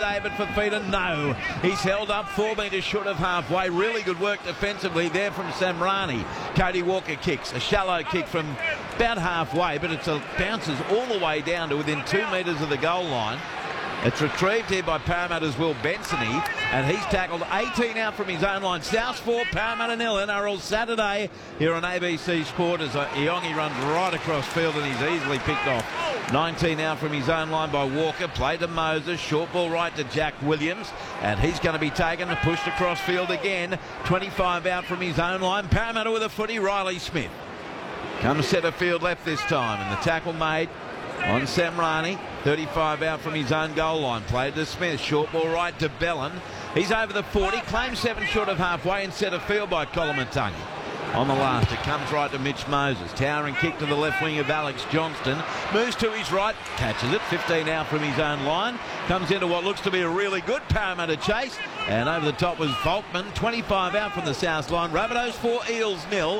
David Fifita? No. He's held up 4 metres short of halfway. Really good work defensively there from Samrani. Cody Walker kicks. A shallow kick from about halfway, but it bounces all the way down to within 2 metres of the goal line. It's retrieved here by Parramatta's Will Bensony, and he's tackled 18 out from his own line. South 4, Parramatta 0, NRL Saturday here on ABC Sport as Iongi runs right across field and he's easily picked off. 19 out from his own line by Walker, play to Moses, short ball right to Jack Williams, and he's going to be taken and pushed across field again. 25 out from his own line. Parramatta with a footy, Riley Smith. Comes centre field left this time, and the tackle made on Samrani. 35 out from his own goal line. Played to Smith. Short ball right to Bellin. He's over the 40. Claims 7 short of halfway and centre field by Koloamatangi. On the last, it comes right to Mitch Moses. Towering kick to the left wing of Alex Johnston. Moves to his right. Catches it. 15 out from his own line. Comes into what looks to be a really good Parramatta chase. And over the top was Volkman. 25 out from the south line. Rabbitohs 4, Eels 0.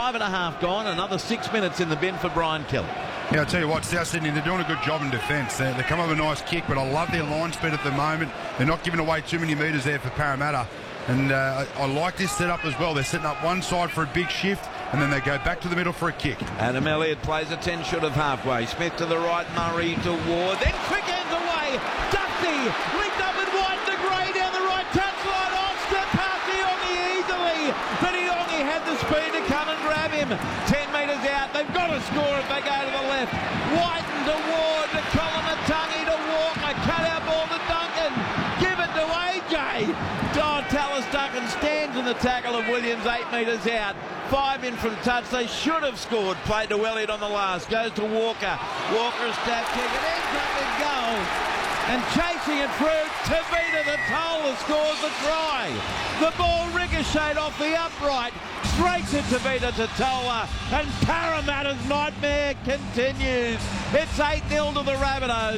5.5 gone. Another 6 minutes in the bin for Brian Kelly. Yeah, I'll tell you what, South Sydney, they're doing a good job in defence. They come up with a nice kick, but I love their line speed at the moment. They're not giving away too many metres there for Parramatta. And I like this setup as well. They're setting up one side for a big shift, and then they go back to the middle for a kick. Adam Elliott plays a 10 short of halfway. Smith to the right, Murray to Ward. Then quick hands away. Dusty linked up with White to Gray down the right touchline. On step past Iongi easily. But Iongi had the speed to come and grab him. 10 metres out. They've got to score if they go to the left. Whiten to Ward to Koloamatangi to Walker. Cut out ball to Duncan. Give it to AJ. Tallis Duncan stands in the tackle of Williams 8 metres out. 5 in from touch. They should have scored. Played to Elliott on the last. Goes to Walker. Walker a stab kick. It ends up in goal. And chasing it through, Tevita the Tola scores the try. The ball ricocheted off the upright. Straight to Tevita Tola. And Parramatta's nightmare continues. It's 8-0 to the Rabbitohs.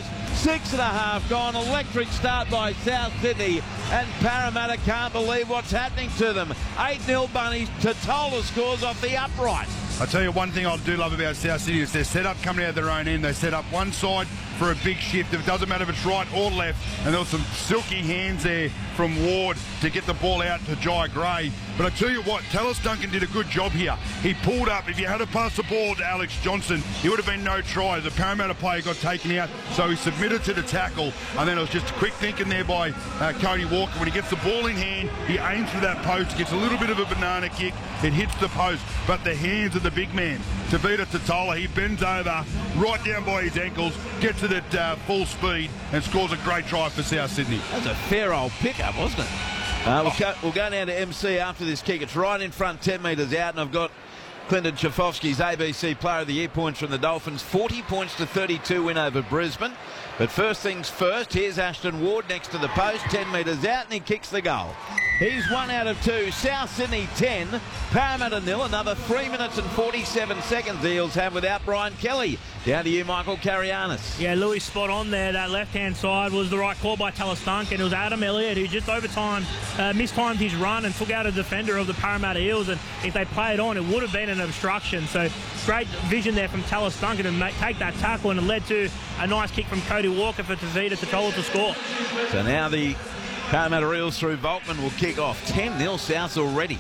6.5 gone. Electric start by South Sydney, and Parramatta can't believe what's happening to them. 8-0 Bunnies. Totola scores off the upright. I'll tell you one thing I do love about South Sydney is their setup coming out of their own end. They set up one side for a big shift. It doesn't matter if it's right or left. And there was some silky hands there from Ward to get the ball out to Jai Gray. But I tell you what, Tallis Duncan did a good job here. He pulled up. If you had to pass the ball to Alex Johnson, it would have been no try. The Parramatta player got taken out, so he submitted to the tackle. And then it was just quick thinking there by Cody Walker. When he gets the ball in hand, he aims for that post, gets a little bit of a banana kick. It hits the post. But the hands of the big man, Tevita Totola, he bends over right down by his ankles, gets it at full speed, and scores a great try for South Sydney. That's a fair old pickup, wasn't it? We'll go down to MC after this kick. It's right in front, 10 metres out, and I've got Clinton Chafovsky's ABC Player of the Year points from the Dolphins. 40 points to 32 win over Brisbane. But first things first, here's Ashton Ward next to the post, 10 metres out, and he kicks the goal. He's 1 out of 2. South Sydney 10, Parramatta 0. Another 3 minutes and 47 seconds the Eels have without Brian Kelly. Down to you, Michael Carianis. Yeah, Louis spot on there. That left-hand side was the right call by Tallis Duncan. It was Adam Elliott who just over time mistimed his run and took out a defender of the Parramatta Eels. And if they played on, it would have been an obstruction. So great vision there from Tallis Duncan to take that tackle, and it led to a nice kick from Cody Walker for Tevita Totola to score. So now the Parramatta Eels through Volkman will kick off. 10-0 Souths already.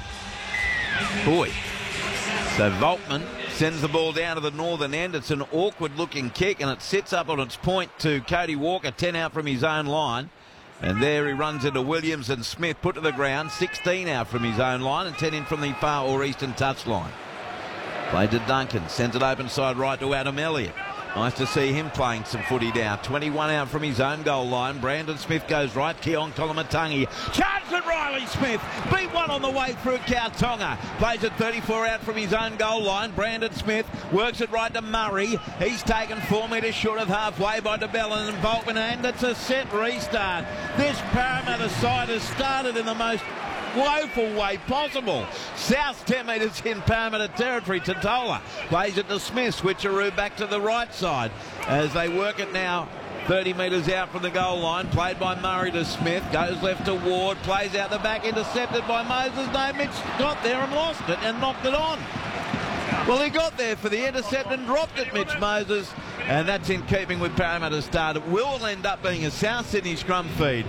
Boy. So Volkman sends the ball down to the northern end. It's an awkward looking kick, and it sits up on its point to Cody Walker, 10 out from his own line. And there he runs into Williams and Smith, put to the ground, 16 out from his own line and 10 in from the far or eastern touchline. Played to Duncan, sends it open side right to Adam Elliott. Nice to see him playing some footy now. 21 out from his own goal line. Brandon Smith goes right. Keon Koloamatangi charged at Riley Smith. Beat one on the way through Kautonga. Plays at 34 out from his own goal line. Brandon Smith works it right to Murray. He's taken 4 metres short of halfway by DeBellin and Volkman, and it's a set restart. This Parramatta side has started in the most woeful way possible. South 10 metres in Parramatta territory. Totola plays it to Smith. Switcheroo back to the right side as they work it now 30 metres out from the goal line. Played by Murray to Smith. Goes left to Ward. Plays out the back. Intercepted by Moses. No, Mitch got there and lost it and knocked it on. Well, he got there for the intercept and dropped it, Mitch Moses. And that's in keeping with Parramatta's start. It will end up being a South Sydney scrum feed.